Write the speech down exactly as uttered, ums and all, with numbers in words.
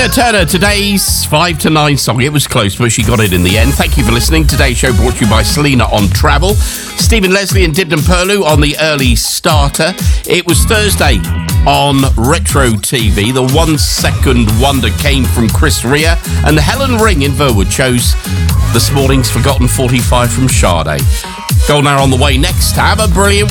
Tina Turner, today's five to nine song. It was close, but she got it in the end. Thank you for listening. Today's show brought to you by Selena on Travel. Stephen Leslie and Dibden Perlu on the early starter. It was Thursday on Retro T V. The one second wonder came from Chris Rea, and Helen Ring in Verwood chose this morning's forgotten forty-five from Sade. Golden hour on the way next. Have a brilliant